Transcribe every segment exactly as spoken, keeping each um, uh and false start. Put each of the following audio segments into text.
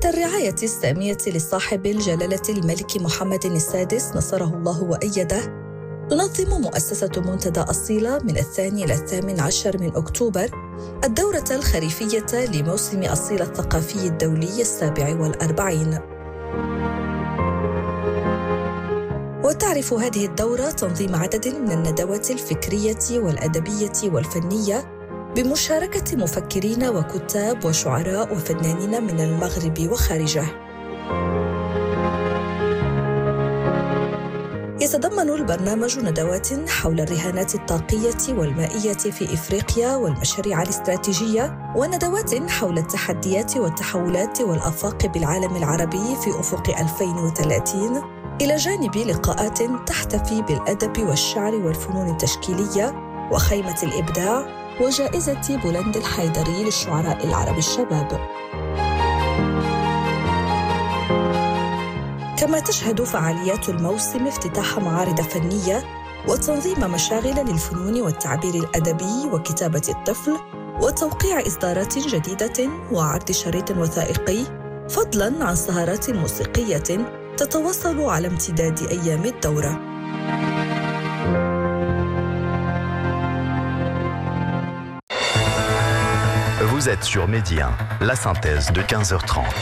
تحت الرعاية السامية لصاحب الجلالة الملك محمد السادس نصره الله وأيده، تنظم مؤسسة منتدى أصيلة من الثاني إلى الثامن عشر من أكتوبر الدورة الخريفية لموسم أصيلة الثقافي الدولي السابع والأربعين. وتعرف هذه الدورة تنظيم عدد من الندوات الفكرية والأدبية والفنية بمشاركة مفكرين وكتاب وشعراء وفنانين من المغرب وخارجه. يتضمن البرنامج ندوات حول الرهانات الطاقية والمائية في إفريقيا والمشاريع الاستراتيجية، وندوات حول التحديات والتحولات والآفاق بالعالم العربي في أفق ألفين وثلاثين، إلى جانب لقاءات تحتفي بالأدب والشعر والفنون التشكيلية وخيمة الإبداع وجائزة بولند الحيدري للشعراء العرب الشباب. كما تشهد فعاليات الموسم افتتاح معارض فنية وتنظيم مشاغل للفنون والتعبير الأدبي وكتابة الطفل وتوقيع إصدارات جديدة وعرض شريط وثائقي، فضلاً عن سهرات موسيقية تتواصل على امتداد أيام الدورة. Vous êtes sur Midi un, la synthèse de quinze heures trente.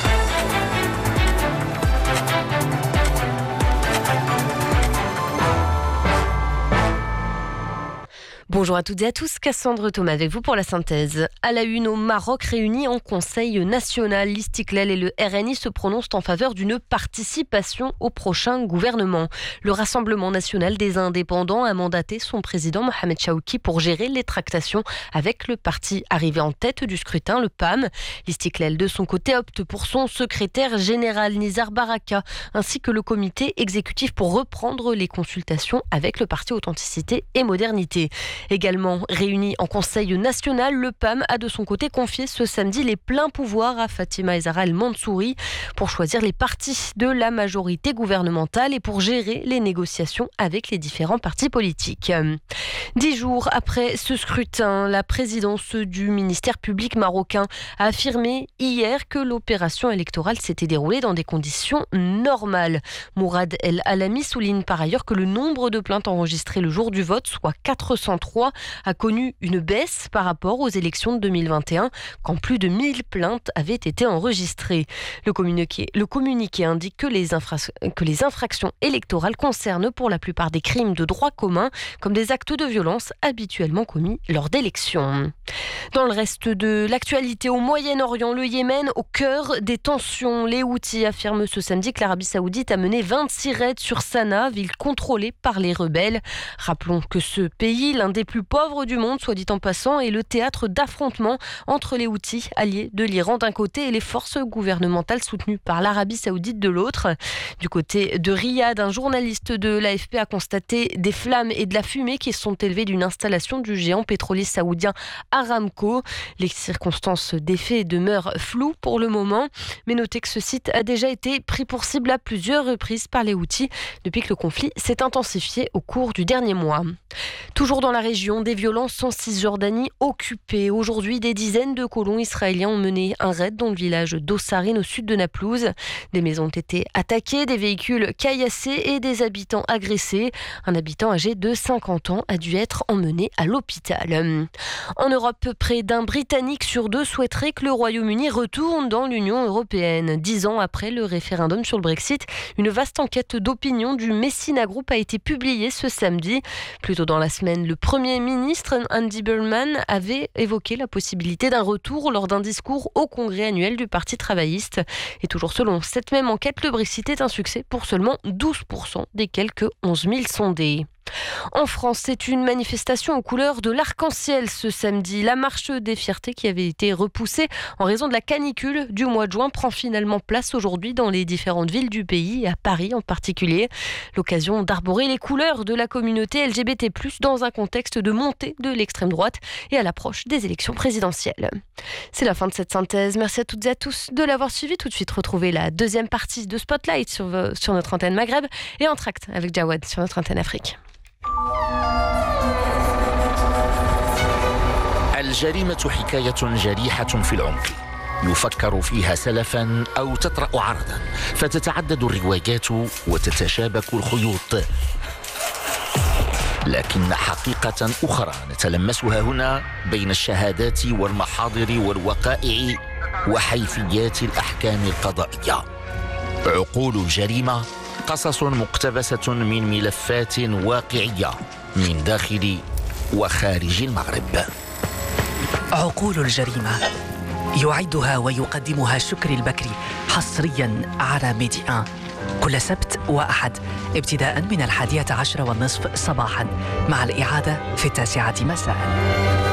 Bonjour à toutes et à tous, Cassandre Thomas avec vous pour la synthèse. À la une, au Maroc, réunis en Conseil national, l'Istiklal et le R N I se prononcent en faveur d'une participation au prochain gouvernement. Le Rassemblement national des indépendants a mandaté son président Mohamed Chawki pour gérer les tractations avec le parti arrivé en tête du scrutin, le P A M. L'Istiklal, de son côté, opte pour son secrétaire général Nizar Baraka, ainsi que le comité exécutif pour reprendre les consultations avec le parti Authenticité et Modernité. Également réuni en Conseil national, le P A M a de son côté confié ce samedi les pleins pouvoirs à Fatima Ezara El Mansouri pour choisir les partis de la majorité gouvernementale et pour gérer les négociations avec les différents partis politiques. Dix jours après ce scrutin, la présidence du ministère public marocain a affirmé hier que l'opération électorale s'était déroulée dans des conditions normales. Mourad El Alami souligne par ailleurs que le nombre de plaintes enregistrées le jour du vote, soit quatre cent trois, a connu une baisse par rapport aux élections de deux mille vingt et un, quand plus de mille plaintes avaient été enregistrées. Le communiqué, le communiqué indique que les, infra- que les infractions électorales concernent pour la plupart des crimes de droit commun, comme des actes de violence habituellement commis lors d'élections. Dans le reste de l'actualité, au Moyen-Orient, le Yémen au cœur des tensions. Les Houthis affirment ce samedi que l'Arabie Saoudite a mené vingt-six raids sur Sanaa, ville contrôlée par les rebelles. Rappelons que ce pays, l'un des plus pauvres du monde, soit dit en passant, est le théâtre d'affrontements entre les Houthis, alliés de l'Iran d'un côté, et les forces gouvernementales soutenues par l'Arabie Saoudite de l'autre. Du côté de Riyad, un journaliste de l'A F P a constaté des flammes et de la fumée qui sont élevées d'une installation du géant pétrolier saoudien Aramco. Les circonstances des faits demeurent floues pour le moment, mais notez que ce site a déjà été pris pour cible à plusieurs reprises par les Houthis depuis que le conflit s'est intensifié au cours du dernier mois. Toujours dans la région, des violences en Cisjordanie occupée. Aujourd'hui, des dizaines de colons israéliens ont mené un raid dans le village d'Ossarin au sud de Naplouse. Des maisons ont été attaquées, des véhicules caillassés et des habitants agressés. Un habitant âgé de cinquante ans a dû être emmené à l'hôpital. En Europe, près d'un Britannique sur deux souhaiterait que le Royaume-Uni retourne dans l'Union européenne. Dix ans après le référendum sur le Brexit, une vaste enquête d'opinion du Messina Group a été publiée ce samedi. Plus tôt dans la semaine, le Premier ministre Andy Burnham avait évoqué la possibilité d'un retour lors d'un discours au congrès annuel du Parti travailliste. Et toujours selon cette même enquête, le Brexit est un succès pour seulement douze pour cent des quelques onze mille sondés. En France, c'est une manifestation aux couleurs de l'arc-en-ciel ce samedi. La marche des fiertés qui avait été repoussée en raison de la canicule du mois de juin prend finalement place aujourd'hui dans les différentes villes du pays, et à Paris en particulier. L'occasion d'arborer les couleurs de la communauté L G B T plus, dans un contexte de montée de l'extrême droite et à l'approche des élections présidentielles. C'est la fin de cette synthèse. Merci à toutes et à tous de l'avoir suivi. Tout de suite, retrouvez la deuxième partie de Spotlight sur, sur notre antenne Maghreb et Entracte avec Jawad sur notre antenne Afrique. الجريمة حكاية جريحة في العمق، يفكر فيها سلفا أو تطرأ عرضا، فتتعدد الروايات وتتشابك الخيوط. لكن حقيقة أخرى نتلمسها هنا بين الشهادات والمحاضر والوقائع وحيثيات الأحكام القضائية. عقول الجريمة قصص مقتبسة من ملفات واقعية من داخل وخارج المغرب. عقول الجريمة يعدها ويقدمها شكري البكري حصريا على ميديا كل سبت وأحد ابتداء من الحادية عشر والنصف صباحا، مع الإعادة في التاسعة مساء.